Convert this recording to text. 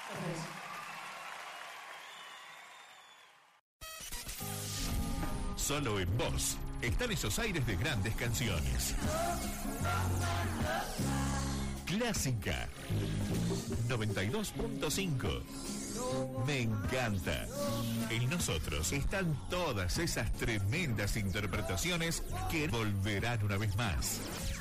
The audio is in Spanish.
Solo en Voz están esos aires de grandes canciones. Clásica 92.5. Me encanta. En nosotros están todas esas tremendas interpretaciones que volverán una vez más.